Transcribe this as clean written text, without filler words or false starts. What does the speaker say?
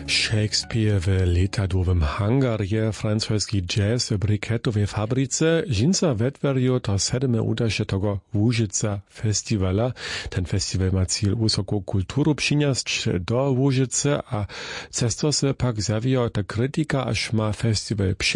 Shakespeare w letadowym hangarje, francuski jazz w briketowej fabryce, žinca wetwerju to 7. udaše tego Łużyca festiwala. Ten festiwal ma cel wysoką kulturu przyniosć do Łużycy, a cesto se pak zawija ta krytyka, aż ma festiwal